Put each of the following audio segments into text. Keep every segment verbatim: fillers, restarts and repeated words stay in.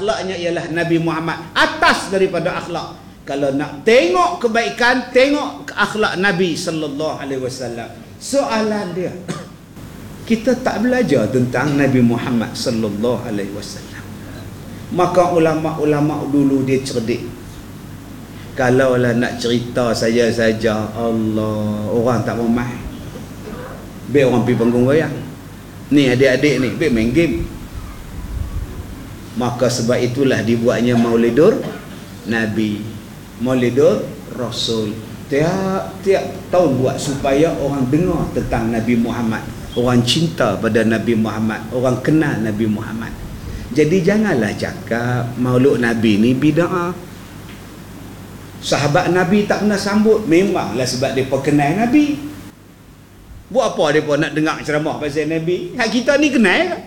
akhlaknya ialah Nabi Muhammad, atas daripada akhlak. Kalau nak tengok kebaikan, tengok akhlak Nabi sallallahu alaihi wasallam. Soalan dia, kita tak belajar tentang Nabi Muhammad sallallahu alaihi wasallam. Maka ulama-ulama dulu dia cerdik. Kalaulah nak cerita saja-saja, Allah, orang tak mau main. Biar orang pergi panggung wayang. Ni adik-adik ni, biar main game. Maka sebab itulah dibuatnya Maulidur Nabi, Maulidur Rasul. Tiap-tiap tahun buat supaya orang dengar tentang Nabi Muhammad, orang cinta pada Nabi Muhammad, orang kenal Nabi Muhammad. Jadi janganlah cakap Maulud Nabi ni bid'ah. Sahabat Nabi tak pernah sambut, memanglah sebab mereka kenal Nabi. Buat apa mereka nak dengar ceramah pasal Nabi? Hak kita ni kenal ke?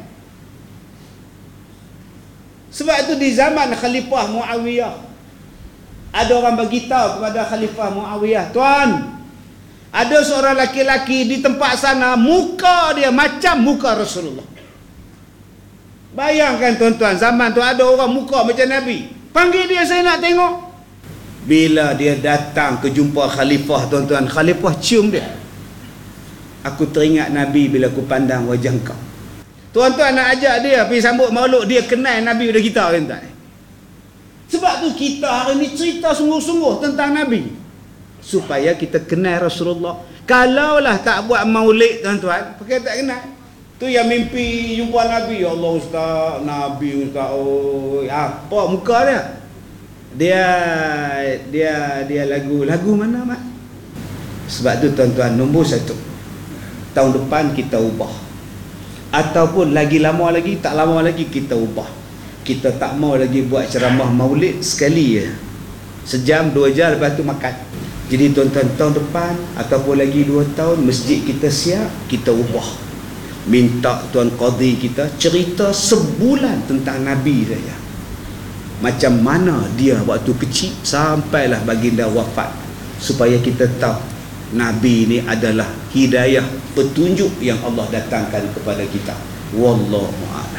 Sebab itu di zaman Khalifah Muawiyah, ada orang bagi tahu kepada Khalifah Muawiyah, tuan, ada seorang laki-laki di tempat sana, muka dia macam muka Rasulullah. Bayangkan tuan-tuan, zaman tu ada orang muka macam Nabi. Panggil dia, saya nak tengok. Bila dia datang ke jumpa Khalifah, tuan-tuan, Khalifah cium dia. Aku teringat Nabi bila aku pandang wajah kau. Tuan-tuan nak ajak dia pergi sambut maulud, dia kenal Nabi pada kita, tuan-tuan. Sebab tu kita hari ni cerita sungguh-sungguh tentang Nabi, supaya kita kenal Rasulullah. Kalaulah tak buat maulid, tuan-tuan, pakai tak kenal. Tu yang mimpi jumpa Nabi, ya Allah ustaz, Nabi ustaz, oh, apa muka dia? Dia dia dia lagu lagu mana mak? Sebab tu tuan-tuan, nombor satu, tahun depan kita ubah. Ataupun lagi lama lagi, tak lama lagi kita ubah. Kita tak mau lagi buat ceramah maulid sekali je, sejam dua jam, lepas tu makan. Jadi tuan-tuan, tahun depan ataupun lagi dua tahun, masjid kita siap, kita ubah. Minta Tuan Qadhi kita cerita sebulan tentang Nabi saja. Macam mana dia waktu kecil sampailah baginda wafat, supaya kita tahu Nabi ini adalah hidayah, petunjuk yang Allah datangkan kepada kita. Wallahu a'lam.